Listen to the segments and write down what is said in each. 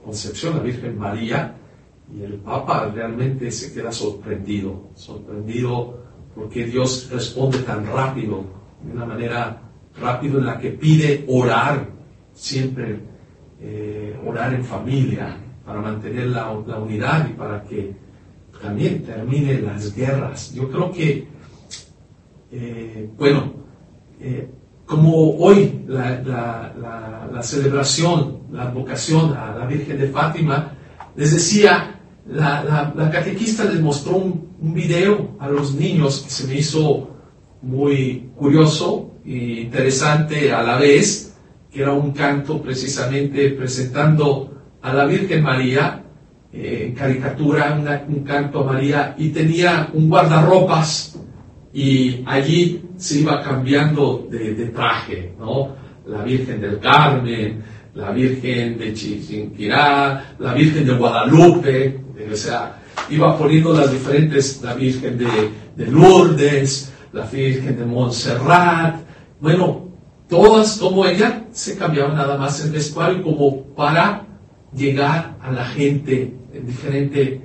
concepción, la Virgen María, y el Papa realmente se queda sorprendido porque Dios responde tan rápido, de una manera rápida en la que pide orar, siempre orar en familia, para mantener la unidad y para que también terminen las guerras. Yo creo que, como hoy la celebración, la advocación a la Virgen de Fátima, les decía, la catequista les mostró un video a los niños que se me hizo muy curioso e interesante a la vez, que era un canto precisamente presentando a la Virgen María, en caricatura, un canto a María, y tenía un guardarropas, y allí se iba cambiando de traje, ¿no? La Virgen del Carmen, la Virgen de Chiquinquirá, la Virgen de Guadalupe, o sea, iba poniendo las diferentes, la Virgen de Lourdes, la Virgen de Montserrat, bueno, todas como ella, se cambiaban nada más el vestuario como para llegar a la gente en diferentes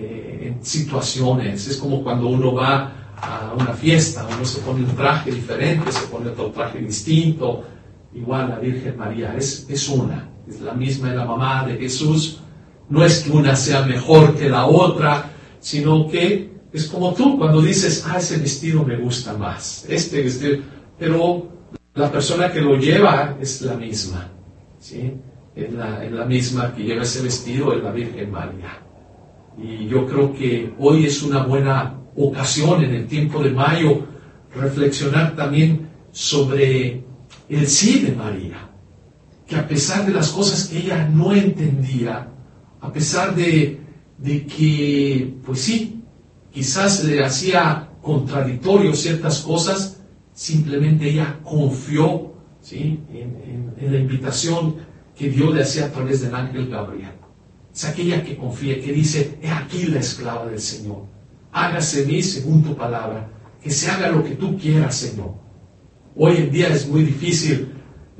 situaciones. Es como cuando uno va a una fiesta, uno se pone un traje diferente, se pone otro traje distinto. Igual la Virgen María es la misma, es la mamá de Jesús. No es que una sea mejor que la otra, sino que es como tú cuando dices, ese vestido me gusta más, este vestido, pero la persona que lo lleva es la misma, ¿sí? Es la misma que lleva ese vestido, es la Virgen María. Y yo creo que hoy es una buena ocasión en el tiempo de mayo reflexionar también sobre el sí de María, que a pesar de las cosas que ella no entendía, a pesar de que, pues sí, quizás le hacía contradictorio ciertas cosas, simplemente ella confió, ¿sí?, en la invitación que Dios le hacía a través del ángel Gabriel. Es aquella que confía, que dice, he aquí la esclava del Señor, hágase de mí según tu palabra, que se haga lo que tú quieras, Señor. Hoy en día es muy difícil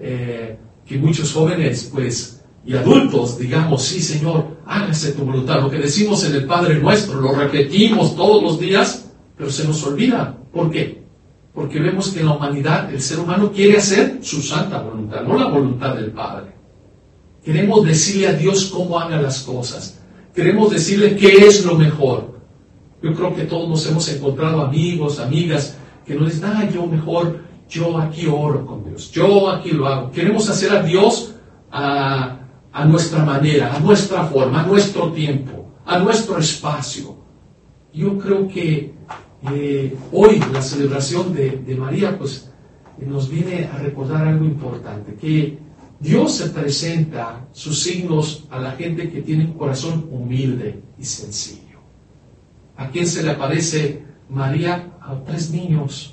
que muchos jóvenes, pues, y adultos, digamos, sí, Señor, hágase tu voluntad. Lo que decimos en el Padre Nuestro, lo repetimos todos los días, pero se nos olvida. ¿Por qué? Porque vemos que en la humanidad el ser humano quiere hacer su santa voluntad, no la voluntad del Padre. Queremos decirle a Dios cómo haga las cosas. Queremos decirle qué es lo mejor. Yo creo que todos nos hemos encontrado amigos, amigas, que nos dicen, yo aquí oro con Dios, yo aquí lo hago. Queremos hacer a Dios a nuestra manera, a nuestra forma, a nuestro tiempo, a nuestro espacio. Yo creo que hoy la celebración de María, pues, nos viene a recordar algo importante, que Dios se presenta sus signos a la gente que tiene un corazón humilde y sencillo. ¿A quién se le aparece María? A tres niños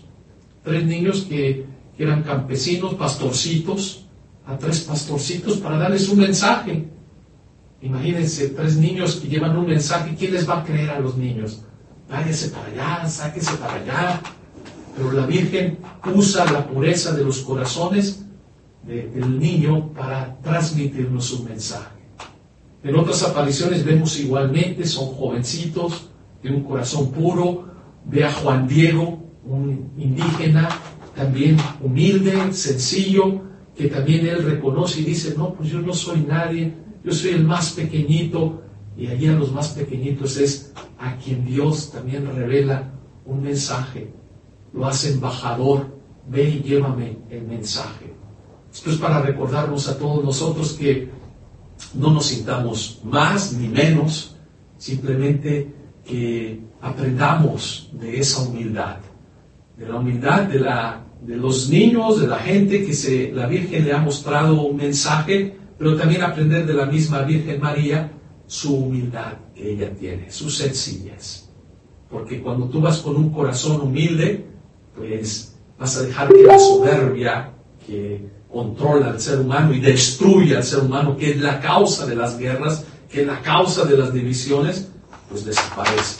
que eran campesinos, pastorcitos, a tres pastorcitos para darles un mensaje. Imagínense, tres niños que llevan un mensaje, ¿quién les va a creer a los niños? Váyase para allá, sáquese para allá. Pero la Virgen usa la pureza de los corazones del niño para transmitirnos un mensaje. En otras apariciones vemos igualmente, son jovencitos, de un corazón puro. Ve a Juan Diego, un indígena, también humilde, sencillo, que también él reconoce y dice, no, pues yo no soy nadie, yo soy el más pequeñito, y allí a los más pequeñitos es a quien Dios también revela un mensaje, lo hace embajador, ve y llévame el mensaje. Esto es para recordarnos a todos nosotros que no nos sintamos más ni menos, simplemente que aprendamos de esa humildad, de la humildad de los niños, de la gente que la Virgen le ha mostrado un mensaje, pero también aprender de la misma Virgen María su humildad que ella tiene, su sencillez. Porque cuando tú vas con un corazón humilde, pues vas a dejar que la soberbia que controla al ser humano y destruye al ser humano, que es la causa de las guerras, que es la causa de las divisiones, pues desaparece.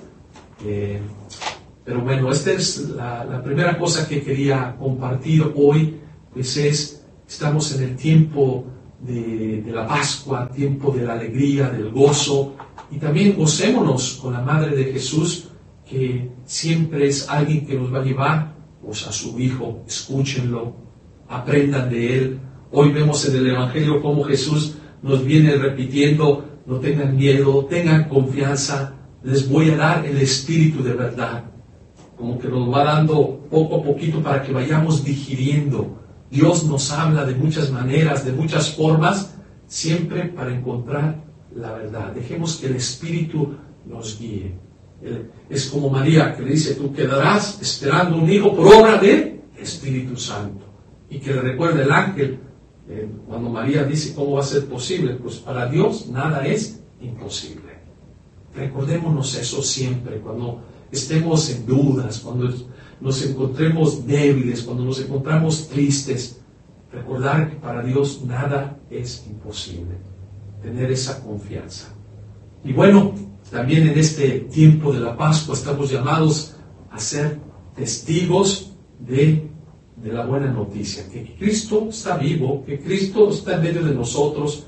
Pero bueno, esta es la primera cosa que quería compartir hoy, pues estamos en el tiempo de la Pascua, tiempo de la alegría, del gozo, y también gocémonos con la Madre de Jesús, que siempre es alguien que nos va a llevar pues, a su Hijo. Escúchenlo, aprendan de Él. Hoy vemos en el Evangelio cómo Jesús nos viene repitiendo: no tengan miedo, tengan confianza, les voy a dar el Espíritu de verdad. Como que nos va dando poco a poquito para que vayamos digiriendo. Dios nos habla de muchas maneras, de muchas formas, siempre para encontrar la verdad. Dejemos que el Espíritu nos guíe. Es como María, que le dice: tú quedarás esperando un hijo por obra del Espíritu Santo. Y que le recuerda el ángel, cuando María dice: ¿cómo va a ser posible? Pues para Dios nada es imposible. Recordémonos eso siempre, cuando estemos en dudas, cuando nos encontremos débiles, cuando nos encontramos tristes. Recordar que para Dios nada es imposible. Tener esa confianza. Y bueno, también en este tiempo de la Pascua estamos llamados a ser testigos de la buena noticia, que Cristo está vivo, que Cristo está en medio de nosotros.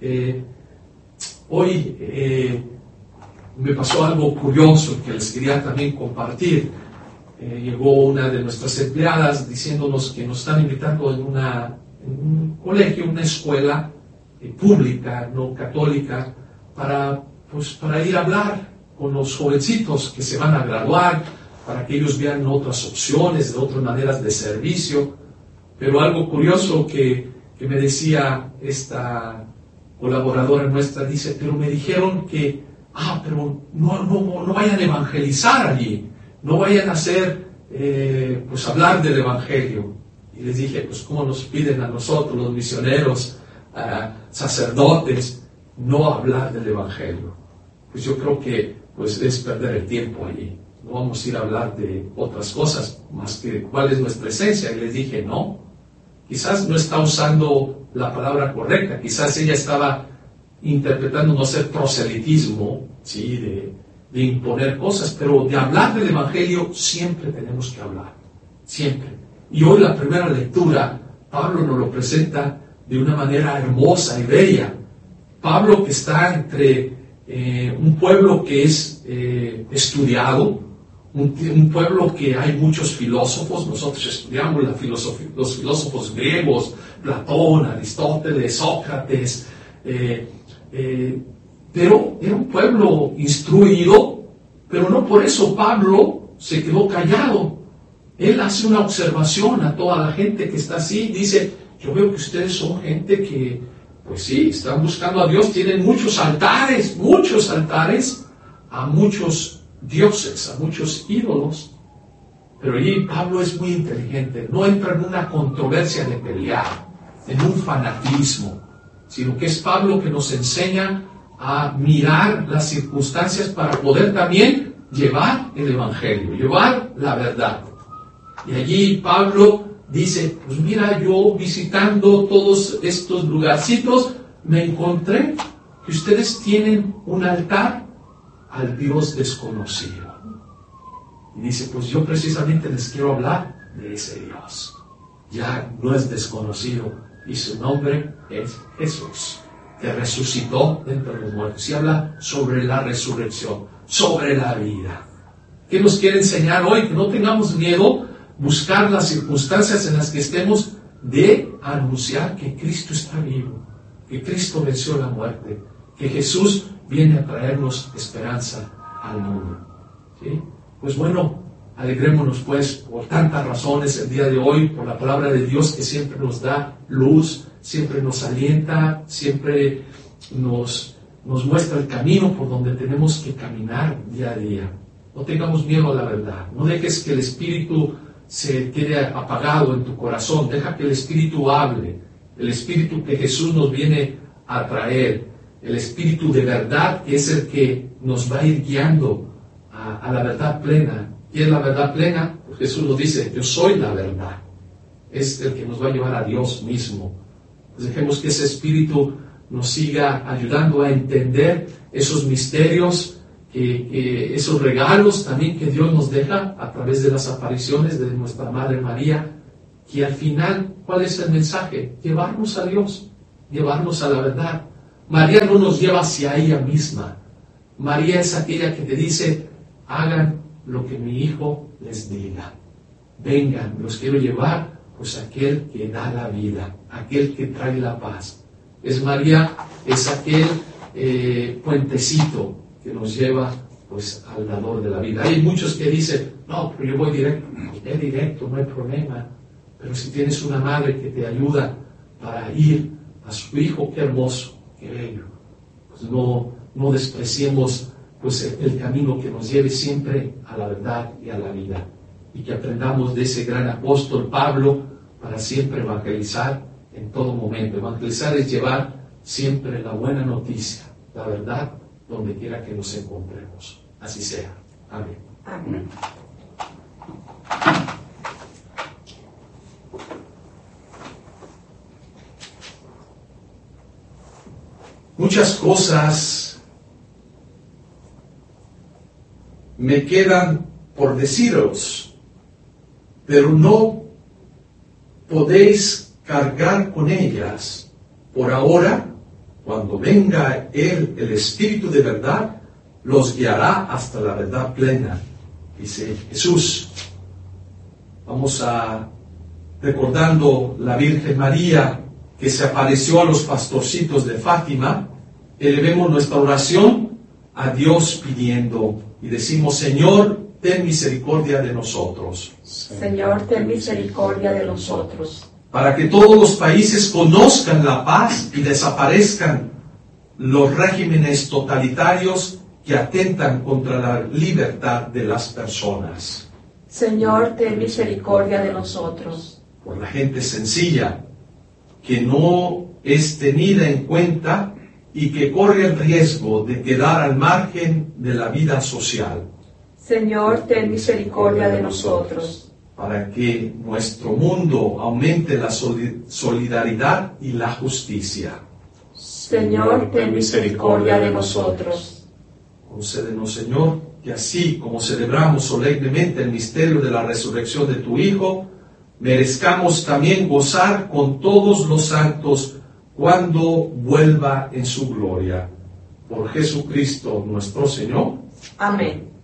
Hoy me pasó algo curioso que les quería también compartir. Llegó una de nuestras empleadas diciéndonos que nos están invitando en un colegio, una escuela pública, no católica, para ir a hablar con los jovencitos que se van a graduar, para que ellos vean otras opciones, de otras maneras de servicio. Pero algo curioso que me decía esta colaboradora nuestra, dice: pero me dijeron que, pero no vayan a evangelizar allí, no vayan a hacer, hablar del Evangelio. Y les dije: pues cómo nos piden a nosotros, los misioneros, sacerdotes, no hablar del Evangelio. Pues yo creo que es perder el tiempo allí. No vamos a ir a hablar de otras cosas más que cuál es nuestra esencia. Y les dije: no, quizás no está usando la palabra correcta, quizás ella estaba interpretando no ser proselitismo, ¿sí? de imponer cosas, pero de hablar del Evangelio siempre tenemos que hablar, siempre. Y hoy la primera lectura, Pablo nos lo presenta de una manera hermosa y bella. Pablo, que está entre un pueblo que es estudiado, un pueblo que hay muchos filósofos. Nosotros estudiamos los filósofos griegos, Platón, Aristóteles, Sócrates, pero era un pueblo instruido, pero no por eso Pablo se quedó callado. Él hace una observación a toda la gente que está así, dice: yo veo que ustedes son gente que, pues sí, están buscando a Dios, tienen muchos altares a muchos dioses, a muchos ídolos. Pero allí Pablo es muy inteligente, no entra en una controversia de pelear, en un fanatismo, sino que es Pablo que nos enseña a mirar las circunstancias para poder también llevar el Evangelio, llevar la verdad. Y allí Pablo dice: pues mira, yo visitando todos estos lugarcitos, me encontré que ustedes tienen un altar al Dios desconocido. Y dice: pues yo precisamente les quiero hablar de ese Dios. Ya no es desconocido, y su nombre es Jesús, que resucitó de entre los muertos. Y habla sobre la resurrección, sobre la vida. ¿Qué nos quiere enseñar hoy? Que no tengamos miedo buscar las circunstancias en las que estemos, de anunciar que Cristo está vivo, que Cristo venció la muerte, que Jesús viene a traernos esperanza al mundo. ¿Sí? Pues bueno, alegrémonos pues por tantas razones el día de hoy, por la palabra de Dios que siempre nos da luz, siempre nos alienta, siempre nos muestra el camino por donde tenemos que caminar día a día. No tengamos miedo a la verdad, no dejes que el Espíritu se quede apagado en tu corazón, deja que el Espíritu hable, el Espíritu que Jesús nos viene a traer, el Espíritu de verdad, que es el que nos va a ir guiando a la verdad plena. ¿Y es la verdad plena? Pues Jesús nos dice: yo soy la verdad. Es el que nos va a llevar a Dios mismo. Pues dejemos que ese Espíritu nos siga ayudando a entender esos misterios, esos regalos también que Dios nos deja a través de las apariciones de nuestra Madre María, que al final, ¿cuál es el mensaje? Llevarnos a Dios, llevarnos a la verdad. María no nos lleva hacia ella misma. María es aquella que te dice, hagan lo que mi hijo les diga. Vengan, los quiero llevar, pues aquel que da la vida, aquel que trae la paz. Es María, es aquel puentecito que nos lleva pues al dador de la vida. Hay muchos que dicen, no, pero yo voy directo. Ve directo, no hay problema. Pero si tienes una madre que te ayuda para ir a su hijo, qué hermoso, qué bello. Pues no despreciemos pues el camino que nos lleve siempre a la verdad y a la vida. Y que aprendamos de ese gran apóstol Pablo para siempre evangelizar en todo momento. Evangelizar es llevar siempre la buena noticia, la verdad, donde quiera que nos encontremos. Así sea. Amén. Amén. Muchas cosas me quedan por deciros, pero no podéis cargar con ellas. Por ahora, cuando venga Él, el Espíritu de verdad, los guiará hasta la verdad plena, dice Jesús. Vamos a recordando la Virgen María que se apareció a los pastorcitos de Fátima. Elevemos nuestra oración a Dios pidiendo y decimos, Señor, ten misericordia de nosotros. Señor, ten misericordia de nosotros. Para que todos los países conozcan la paz y desaparezcan los regímenes totalitarios que atentan contra la libertad de las personas. Señor, ten misericordia de nosotros. Por la gente sencilla, que no es tenida en cuenta y que corre el riesgo de quedar al margen de la vida social. Señor, ten misericordia de nosotros. Para que nuestro mundo aumente la solidaridad y la justicia. Señor, ten misericordia de nosotros. Concédenos, Señor, que así como celebramos solemnemente el misterio de la resurrección de tu Hijo, merezcamos también gozar con todos los santos cuando vuelva en su gloria. Por Jesucristo nuestro Señor. Amén.